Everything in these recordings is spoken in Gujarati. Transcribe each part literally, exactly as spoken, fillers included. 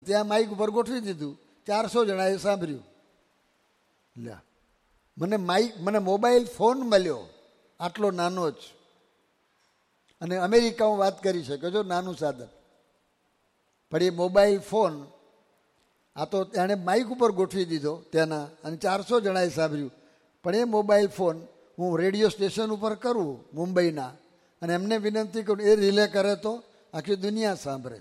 ત્યાં માઇક ઉપર ગોઠવી દીધું, ચારસો જણાએ સાંભળ્યું. લ્યા, મને માઇક મને મોબાઈલ ફોન મળ્યો આટલો નાનો જ, અને અમેરિકામાં વાત કરી શકે છો, નાનું સાધન. પણ એ મોબાઈલ ફોન આ તો એણે માઇક ઉપર ગોઠવી દીધો ત્યાંના, અને ચારસો જણાએ સાંભળ્યું. પણ એ મોબાઈલ ફોન હું રેડિયો સ્ટેશન ઉપર કરું મુંબઈના, અને એમને વિનંતી કરું એ રિલે કરે તો આખી દુનિયા સાંભળે.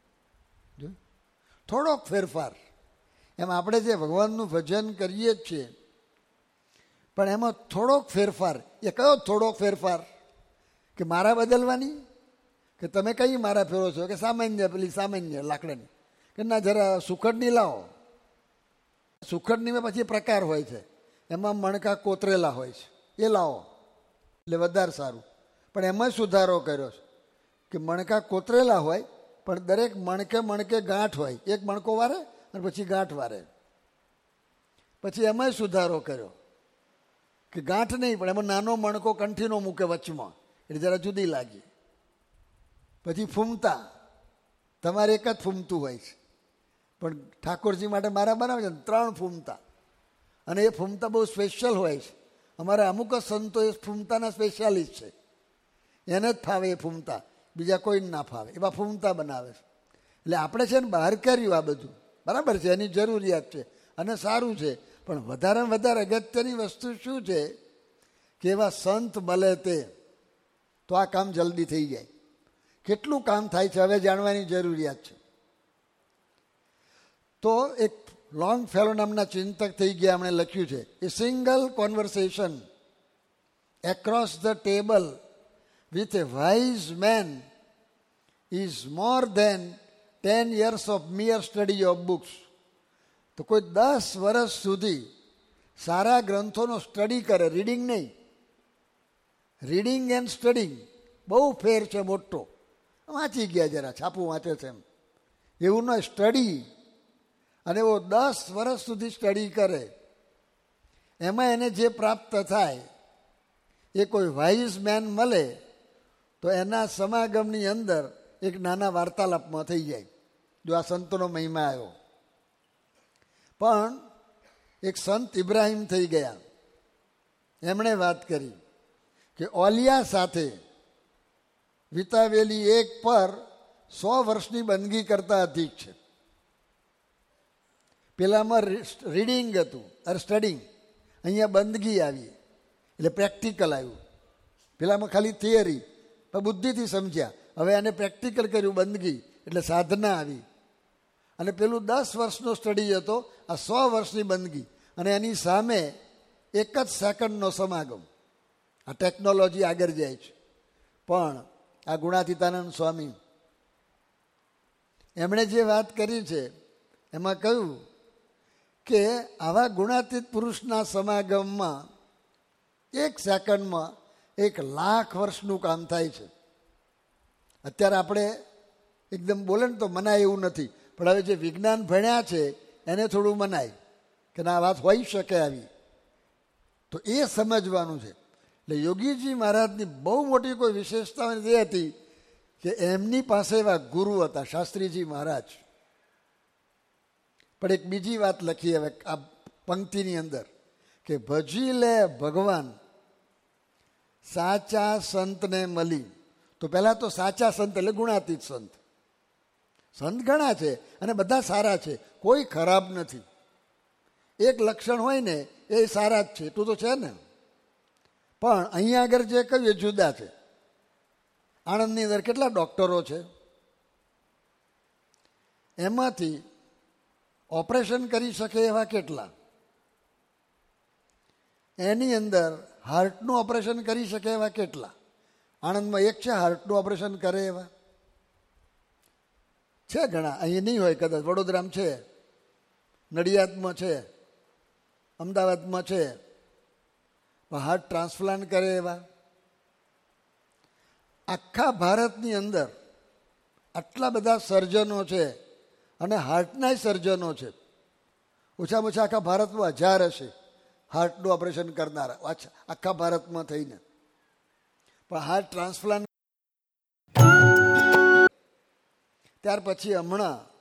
થોડોક ફેરફાર. એમ આપણે જે ભગવાનનું ભજન કરીએ જ છીએ, પણ એમાં થોડોક ફેરફાર. એ કયો થોડોક ફેરફાર? કે મારા બદલવાની, કે તમે કઈ મારા ફેરો છો? કે સામાન્ય, પેલી સામાન્ય લાકડાની. કે ના, જરા સુખડની લાવો. સુખડનીમાં પછી પ્રકાર હોય છે, એમાં મણકા કોતરેલા હોય છે, એ લાવો એટલે વધારે સારું. પણ એમાં સુધારો કર્યો છે કે મણકા કોતરેલા હોય, પણ દરેક મણકે મણકે ગાંઠ હોય. એક મણકો વારે અને પછી ગાંઠ વારે. પછી એમાં સુધારો કર્યો કે ગાંઠ નહીં, પણ એમાં નાનો મણકો કંઠીનો મૂકે વચમાં, એટલે જરા જુદી લાગી. પછી ફૂમતા, તમારે એક જ ફૂમતું હોય છે, પણ ઠાકોરજી માટે મારા બનાવે છે ત્રણ ફૂમતા, અને એ ફૂમતા બહુ સ્પેશિયલ હોય છે. અમારા અમુક જ સંતો એ ફૂમતાના સ્પેશિયાલિસ્ટ છે, એને જ ફાવે એ ફૂમતા, બીજા કોઈને ના ફાવે એવા ફૂમતા બનાવે છે. એટલે આપણે છે ને બહાર કર્યું આ બધું, બરાબર છે, એની જરૂરિયાત છે અને સારું છે. પણ વધારે વધારે અગત્યની વસ્તુ શું છે કે એવા સંત મળે તે, તો આ કામ જલ્દી થઈ જાય. કેટલું કામ થાય છે હવે જાણવાની જરૂરિયાત છે. તો એક લોંગ ફેલો નામના ચિંતક થઈ ગયા, એમણે લખ્યું છે, એ single conversation across the table with a wise man is more than ten years of mere study of books. તો કોઈ દસ વર્ષ સુધી સારા ગ્રંથોનો સ્ટડી કરે, રીડિંગ નહીં, રીડિંગ એન્ડ સ્ટડિંગ બહુ ફેર છે મોટો. વાંચી ગયા જરા, છાપું વાંચે છે એમ, એવું ન સ્ટડી. અને એવો દસ વર્ષ સુધી સ્ટડી કરે, એમાં એને જે પ્રાપ્ત થાય એ કોઈ વાઇઝ મેન મળે તો એના સમાગમની અંદર એક નાના વાર્તાલાપમાં થઈ જાય. જો આ સંતોનો મહિમા આવ્યો. પણ એક સંત ઇબ્રાહિમ થઈ ગયા, એમણે વાત કરી કે ઓલિયા સાથે વિતાવેલી એક પર સો વર્ષની બંદગી કરતા અધિક છે. પેલામાં રીડિંગ હતું, અરે સ્ટડિંગ, અહીંયા બંદગી આવી એટલે પ્રેક્ટિકલ આવ્યું. પેલામાં ખાલી થિયરી, પણ બુદ્ધિથી સમજ્યા. હવે એને પ્રેક્ટિકલ કર્યું, બંદગી એટલે સાધના આવી. અને પેલું દસ વર્ષનો સ્ટડી હતો, આ સો વર્ષની બંદગી. અને એની સામે એક જ સેકન્ડનો સમાગમ. આ ટેકનોલોજી આગળ જાય છે. પણ આ ગુણાતીતાનંદ સ્વામી એમણે જે વાત કરી છે એમાં કહ્યું કે આવા ગુણાતીત પુરુષના સમાગમમાં એક સેકન્ડમાં એક લાખ વર્ષનું કામ થાય છે. અત્યારે આપણે એકદમ બોલે ને તો મનાય એવું નથી, પણ હવે જે વિજ્ઞાન ભણ્યા છે એને થોડું મનાય કે ના, વાત હોઈ શકે આવી. તો એ સમજવાનું છે. એટલે યોગીજી મહારાજની બહુ મોટી કોઈ વિશેષતા એ હતી કે એમની પાસે એવા ગુરુ હતા, શાસ્ત્રીજી મહારાજ. પણ એક બીજી વાત લખી હવે આ પંક્તિની અંદર કે ભજી લે ભગવાન સાચા સંતને મળી. તો પહેલાં તો સાચા સંત એટલે ગુણાતીત સંત. સંત ઘણા છે અને બધા સારા છે, કોઈ ખરાબ નથી. એક લક્ષણ હોય ને એ સારા જ છે, એટલું તો છે ને. પણ અહીંયા આગળ જે કહ્યું એ જુદા છે. આણંદની અંદર કેટલા ડૉક્ટરો છે, એમાંથી ઓપરેશન કરી શકે એવા કેટલા? એની અંદર હાર્ટનું ઓપરેશન કરી શકે એવા કેટલા? આણંદમાં એક છે હાર્ટનું ઓપરેશન કરે એવા છે ઘણા. અહીં નહીં હોય કદાચ, વડોદરામાં છે, નડિયાદમાં છે, અમદાવાદમાં છે. હાર્ટ ટ્રાન્સપ્લાન્ટ કરે એવા આખા ભારતની અંદર આટલા બધા સર્જનો છે, અને હાર્ટના સર્જનો છે. ઓછામાં ઓછા આખા ભારતમાં હજાર હશે હાર્ટનું ઓપરેશન કરનારા, આખા ભારતમાં થઈને. પણ હાર્ટ ટ્રાન્સપ્લાન્ટ ત્યાર પછી હમણાં